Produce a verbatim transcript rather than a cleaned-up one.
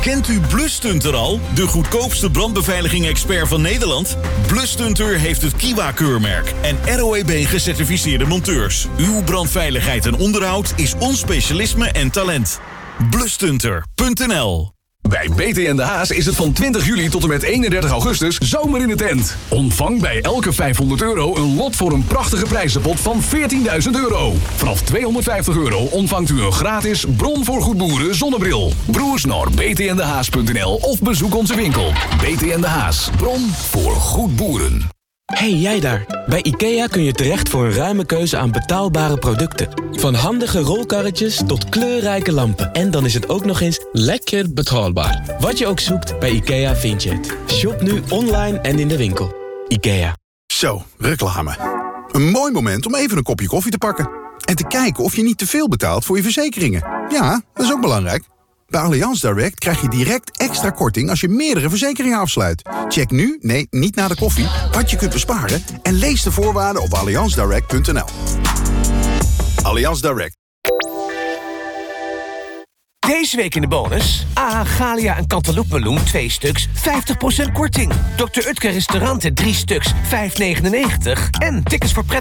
Kent u Blusstunter al? De goedkoopste brandbeveiliging-expert van Nederland? Blusstunter heeft het Kiwa-keurmerk en R O E B gecertificeerde monteurs. Uw brandveiligheid en onderhoud is ons specialisme en talent. Blusstunter punt n l. Bij B T en de Haas is het van twintig juli tot en met eenendertig augustus zomer in de tent. Ontvang bij elke vijfhonderd euro een lot voor een prachtige prijzenpot van veertienduizend euro. Vanaf tweehonderdvijftig euro ontvangt u een gratis Bron voor Goedboeren zonnebril. Broers naar b t n de haas punt n l of bezoek onze winkel. B T en de Haas, Bron voor Goedboeren. Hey, jij daar. Bij IKEA kun je terecht voor een ruime keuze aan betaalbare producten. Van handige rolkarretjes tot kleurrijke lampen. En dan is het ook nog eens lekker betaalbaar. Wat je ook zoekt, bij IKEA vind je het. Shop nu online en in de winkel. IKEA. Zo, reclame. Een mooi moment om even een kopje koffie te pakken. En te kijken of je niet te veel betaalt voor je verzekeringen. Ja, dat is ook belangrijk. Bij Allianz Direct krijg je direct extra korting als je meerdere verzekeringen afsluit. Check nu, nee, niet na de koffie, wat je kunt besparen en lees de voorwaarden op allianz direct punt n l. Allianz Direct. Deze week in de bonus. A, Galia en Cantaloupe meloen, twee stuks, vijftig procent korting. dokter Utker restauranten, drie stuks, vijf negenennegentig. En tickets voor pret